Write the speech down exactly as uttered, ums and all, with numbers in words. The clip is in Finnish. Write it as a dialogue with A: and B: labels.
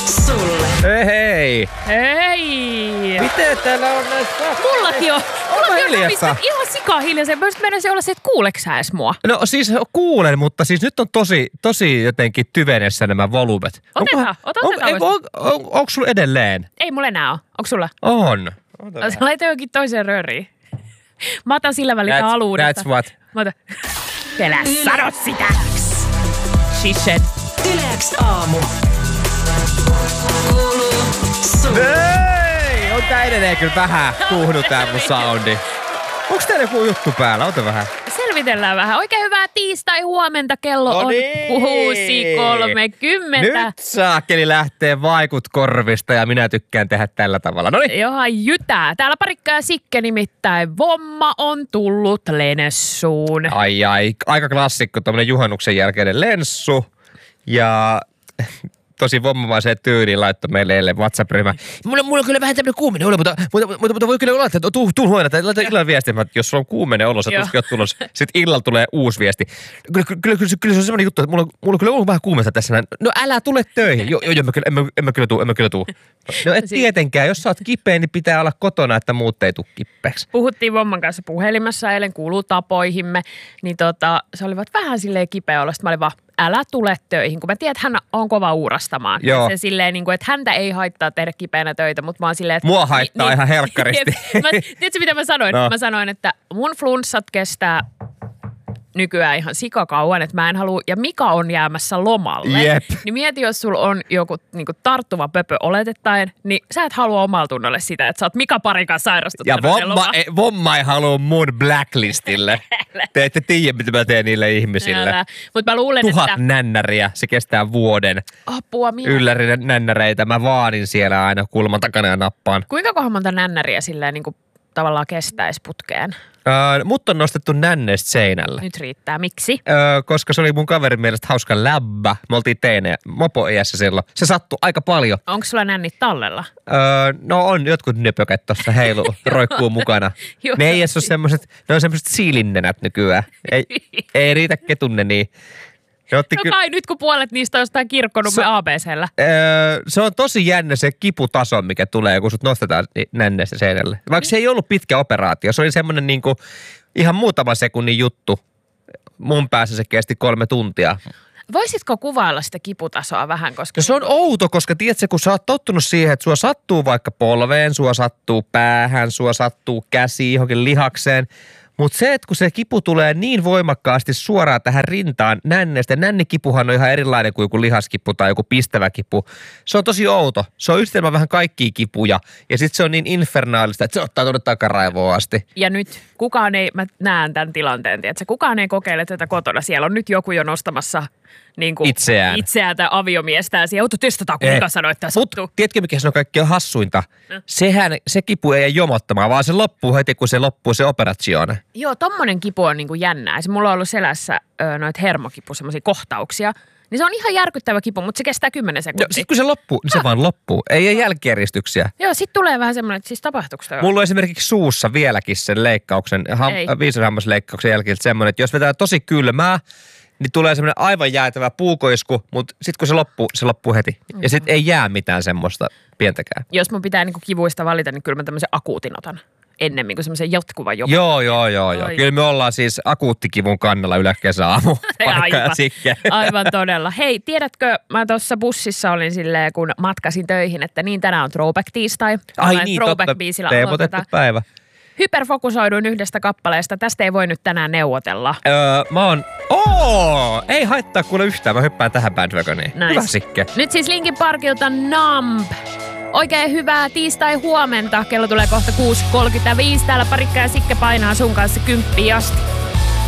A: sulle.
B: Hei hei!
C: Hei!
B: Miten täällä on näissä?
C: Mullakin on. Mullakin on
B: hiljasta.
C: napista ihan sikaa hiljaisen. Mä just menisin olla se, että kuuleksä edes mua.
B: No siis kuulen, mutta siis nyt on tosi, tosi jotenkin tyvenessä nämä volumet.
C: Otetaan, otetaan
B: on, on, on, on, Onko sulla edelleen?
C: Ei mulla enää ole. Onko sulla?
B: On.
C: Sä laitat johonkin toiseen rööriin. Mä otan sillä välin
B: That's-
C: aluudesta.
B: that's what.
C: Mä otan. Älä sano sitä. She said.
A: Yle X aamu. Kuuluu sulle.
B: Hei! On tää edelleen kyllä vähän kuuhnut tää mun soundi. Onks täällä joku juttu päällä? Ota vähän.
C: Selvitellään vähän. Oikein hyvää tiistai huomenta. Kello
B: No
C: on
B: niin.
C: kuusi kolmekymmentä.
B: Nyt saakeli lähtee vaikut korvista ja minä tykkään tehdä tällä tavalla. Noniin.
C: Johan jytää. Täällä Parikka ja Sikke nimittäin. Vomma on tullut Lenessuun.
B: Ai ai, aika klassikko, tommonen juhannuksen jälkeinen lenssu. Ja tosi vommamaiseen tyyliin laittoi meille eilen WhatsApp-ryhmään. Mulla, mulla on kyllä vähän tämmöinen kuuminen olo, mutta, mutta, mutta, mutta voi kyllä olla, että tuu, tuu huomenna, laita illalla viestiä, että jos sulla on kuuminen olo, sä tuskin oot tulos. Sitten illalla tulee uusi viesti. Kyllä, kyllä, kyllä, kyllä, kyllä se on semmoinen juttu, että mulla, mulla on kyllä ollut vähän kuumetta tässä näin. No älä tule töihin. Joo, jo, en, mä kyllä, en, mä, en mä kyllä tuu, en mä kyllä tuu. No et tietenkään, jos sä oot kipeä, niin pitää olla kotona, että muut ei tuu kipeäksi.
C: Puhuttiin Vomman kanssa puhelimessa eilen, kuuluu tapoihimme, niin tota, se olivat vähän silleen kipeä olla. Sitten mä olin vaan, älä tule töihin, kun mä tiedän, että hän on kova uurastamaan.
B: Joo.
C: Se silleen, niin kuin, että häntä ei haittaa tehdä kipeänä töitä, mutta mä oon silleen, että...
B: Mua haittaa ihan helkkaristi.
C: mä, tiedätkö, mitä mä sanoin?
B: No.
C: Mä sanoin, että mun flunssat kestää nykyään ihan sikakauan, että mä en halua, ja Mika on jäämässä lomalle.
B: Jep.
C: Niin mieti, jos sulla on joku niin kuin tarttuva pöpö oletettaen, niin sä et halua omalla tunnolle sitä, että sä oot Mika Parikan
B: Ja
C: sairastuttanut
B: vomma ei, vomma ei halua mun blacklistille. Te ette tiedä, mitä mä teen niille ihmisille.
C: Mutta mä luulen,
B: Tuhat
C: että...
B: nännäriä, se kestää vuoden.
C: Apua, minä.
B: Ylläri nännäreitä, mä vaadin siellä aina kulman takana ja nappaan.
C: Kuinka kohan monta nännäriä silleen niin kuin tavallaan kestäisi putkeen?
B: Öö, mut on nostettu nänneistä seinälle.
C: Nyt riittää. Miksi?
B: Öö, koska se oli mun kaverin mielestä hauska läbbä. Me oltiin teinejä, mopo-iässä silloin. Se sattui aika paljon.
C: Onko sulla nännit tallella?
B: Öö, no on jotkut nöpökät tossa heilu, roikkuu mukana.
C: Joo.
B: Ne ei edes ole semmoset, ne on semmoset siilinnenät nykyään. Ei, ei riitä ketunneniin. Ne otti
C: No
B: ky-
C: kai nyt kun puolet niistä on jostain kirkkonumme A B C:llä.
B: Öö, se on tosi jännä se kiputaso, mikä tulee, kun sut nostetaan ni- nänneestä seinälle. Vaikka se ei ollut pitkä operaatio, se oli semmoinen niinku ihan muutama sekunnin juttu. Mun päässä se kesti kolme tuntia.
C: Voisitko kuvailla sitä kiputasoa vähän, koska...
B: No se on outo, koska tiedätkö, kun sä oot tottunut siihen, että sua sattuu vaikka polveen, sua sattuu päähän, sua sattuu käsiin, johonkin lihakseen. Mutta se, että kun se kipu tulee niin voimakkaasti suoraan tähän rintaan nännestä, nännikipuhan on ihan erilainen kuin joku lihaskipu tai joku pistävä kipu. Se on tosi outo. Se on yhdistelmä vähän kaikkia kipuja ja sitten se on niin infernaalista, että se ottaa tuonne takaraivoon asti.
C: Ja nyt kukaan ei, mä näen tämän tilanteen, tiedätkö? Kukaan ei kokeile tätä kotona. Siellä on nyt joku jo nostamassa niin kuin
B: Itseään.
C: itseään tai aviomiestään. Siellä auto testataan, kun Mika sanoi, että
B: Mut
C: sattuu.
B: tiedätkö, mikä se on kaikkein hassuinta?
C: No.
B: Sehän, se kipu ei jää jomottamaan, vaan se loppuu heti, kun se loppuu se operaatioon.
C: Joo, tommonen kipu on niin kuin jännää. Se mulla on ollut selässä ö, noita hermokipu, semmoisia kohtauksia. Niin se on ihan järkyttävä kipu, mutta se kestää kymmenen sekuntia.
B: Sitten kun se loppuu, niin se vaan loppuu. Ei ole jälkijäristyksiä.
C: Joo, sit tulee vähän semmoinen, että siis tapahtuuko toi?
B: Mulla on esimerkiksi suussa vieläkin sen leikkauksen,
C: Ei.
B: ham, viisahammasleikkauksen jälkeen semmoinen, että jos vetää tosi kylmää, niin tulee semmoinen aivan jäätävä puukoisku, mutta sitten kun se loppuu, se loppuu heti. Mm-hmm. Ja sitten ei jää mitään semmoista pientäkään.
C: Jos mun pitää niinku kivuista valita, niin kyllä mä tämmöisen akuutin otan ennemmin kuin semmoisen jatkuvan joku.
B: Joo, joo, joo, joo.
C: Oi.
B: Kyllä me ollaan siis akuuttikivun kannalla yläkesäaamu. Parikka ja
C: Aivan.
B: Sikke.
C: Aivan todella. Hei, tiedätkö, mä tuossa bussissa olin silleen, kun matkasin töihin, että niin tänään on throwback-tiistai.
B: Ai
C: Tällainen
B: niin, totta.
C: throwback-biisillä
B: Teemotettu
C: aloitetaan.
B: päivä.
C: Hyperfokusoiduin yhdestä kappaleesta. Tästä ei voi nyt tänään neuvotella.
B: Öö, mä oon... Oo! Ei haittaa kuule yhtään. Mä hyppään tähän bandwagoniin.
C: Nice.
B: Hyvä Sikke.
C: Nyt siis Linkin Parkilta Numb. Oikein hyvää tiistai huomenta. Kello tulee kohta kuusi kolmekymmentäviisi. Täällä Parikka ja Sikke painaa sun kanssa kymppiin asti.